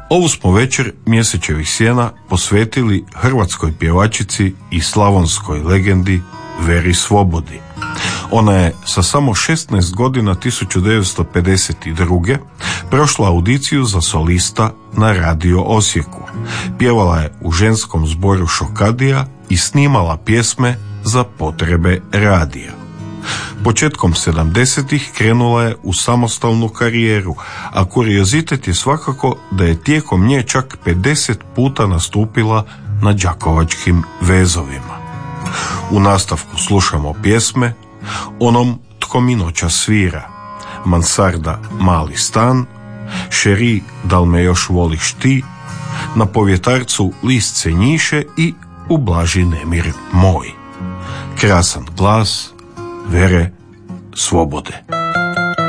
Ovu smo večer Mjesečevih sjena posvetili hrvatskoj pjevačici i slavonskoj legendi Veri Svobodi. Ona je sa samo 16 godina 1952. prošla audiciju za solista na Radio Osijeku. Pjevala je u ženskom zboru Šokadija i snimala pjesme za potrebe radija. Početkom 70-ih krenula je u samostalnu karijeru, a kuriozitet je svakako da je tijekom nje čak 50 puta nastupila na đakovačkim vezovima. U nastavku slušamo pjesme Onom tko mi noćas svira, Mansarda Mali stan, Šeri dal me još voliš ti, Na povjetarcu list se njiše i U blaži nemir moj. Krasan glas Vere Svobode.